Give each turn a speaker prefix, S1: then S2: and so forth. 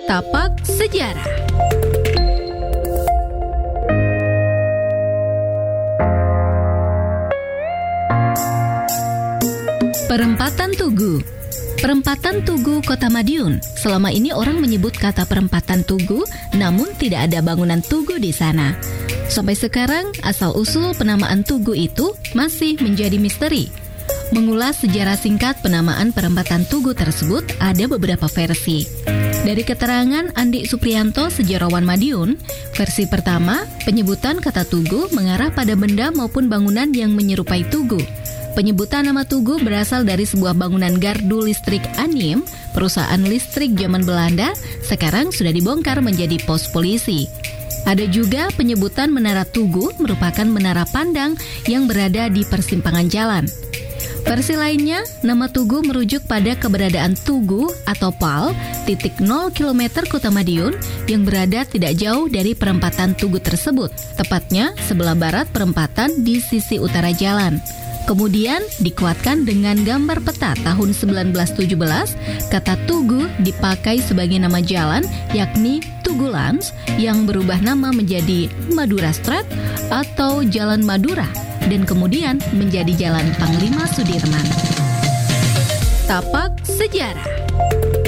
S1: Tapak Sejarah. Perempatan Tugu. Perempatan Tugu Kota Madiun. Selama ini orang menyebut kata Perempatan Tugu, namun tidak ada bangunan Tugu di sana. Sampai sekarang, asal-usul penamaan Tugu itu masih menjadi misteri. Mengulas sejarah singkat penamaan Perempatan Tugu tersebut, ada beberapa versi. Dari keterangan Andi Supriyanto, sejarawan Madiun, versi pertama, penyebutan kata Tugu mengarah pada benda maupun bangunan yang menyerupai Tugu. Penyebutan nama Tugu berasal dari sebuah bangunan gardu listrik Anim, perusahaan listrik zaman Belanda, sekarang sudah dibongkar menjadi pos polisi. Ada juga penyebutan Menara Tugu merupakan menara pandang yang berada di persimpangan jalan. Versi lainnya, nama Tugu merujuk pada keberadaan Tugu atau PAL, titik 0 km Kota Madiun yang berada tidak jauh dari perempatan Tugu tersebut, tepatnya sebelah barat perempatan di sisi utara jalan. Kemudian dikuatkan dengan gambar peta tahun 1917, kata Tugu dipakai sebagai nama jalan, yakni Tugulans, yang berubah nama menjadi Madura Street atau Jalan Madura, dan kemudian menjadi Jalan Panglima Sudirman. Tapak Sejarah.